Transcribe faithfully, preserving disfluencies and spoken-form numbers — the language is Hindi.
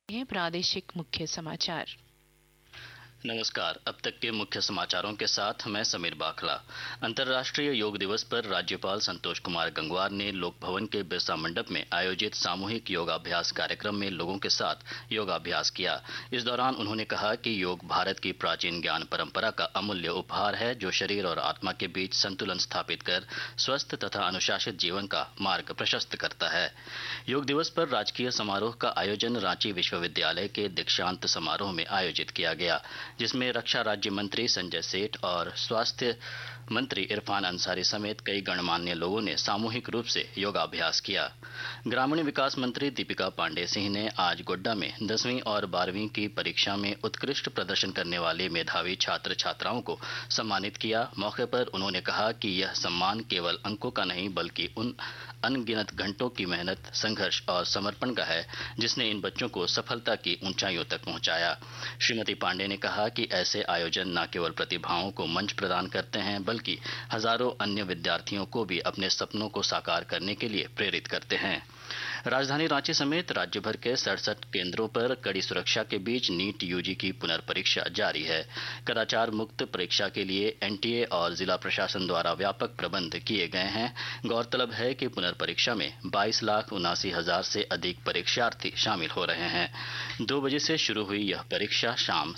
ये प्रादेशिक मुख्य समाचार। नमस्कार। अब तक के मुख्य समाचारों के साथ मैं समीर बाखला। अंतर्राष्ट्रीय योग दिवस पर राज्यपाल संतोष कुमार गंगवार ने लोक भवन के बिरसा मंडप में आयोजित सामूहिक योगाभ्यास कार्यक्रम में लोगों के साथ योगाभ्यास किया। इस दौरान उन्होंने कहा कि योग भारत की प्राचीन ज्ञान परंपरा का अमूल्य उपहार है, जो शरीर और आत्मा के बीच संतुलन स्थापित कर स्वस्थ तथा अनुशासित जीवन का मार्ग प्रशस्त करता है। योग दिवस पर राजकीय समारोह का आयोजन रांची विश्वविद्यालय के दीक्षांत समारोह में आयोजित किया गया, जिसमें रक्षा राज्य मंत्री संजय सेठ और स्वास्थ्य मंत्री इरफान अंसारी समेत कई गणमान्य लोगों ने सामूहिक रूप से योगाभ्यास किया। ग्रामीण विकास मंत्री दीपिका पांडे सिंह ने आज गोड्डा में दसवीं और बारहवीं की परीक्षा में उत्कृष्ट प्रदर्शन करने वाले मेधावी छात्र छात्राओं को सम्मानित किया। मौके पर उन्होंने कहा कि यह सम्मान केवल अंकों का नहीं, बल्कि उन अनगिनत घंटों की मेहनत, संघर्ष और समर्पण का है, जिसने इन बच्चों को सफलता की ऊंचाइयों तक पहुंचाया। श्रीमती पांडे ने कहा कि ऐसे आयोजन न केवल प्रतिभाओं को मंच प्रदान करते हैं, बल्कि हजारों अन्य विद्यार्थियों को भी अपने सपनों को साकार करने के लिए प्रेरित करते हैं। राजधानी रांची समेत राज्य भर के सड़सठ केंद्रों पर कड़ी सुरक्षा के बीच नीट यूजी की पुनर्परीक्षा जारी है। कदाचार मुक्त परीक्षा के लिए एनटीए और जिला प्रशासन द्वारा व्यापक प्रबंध किए गए हैं। गौरतलब है कि पुनर्परीक्षा में बाईस लाख उनासी हजार से अधिक परीक्षार्थी शामिल हो रहे हैं। दो बजे से शुरू हुई यह परीक्षा शाम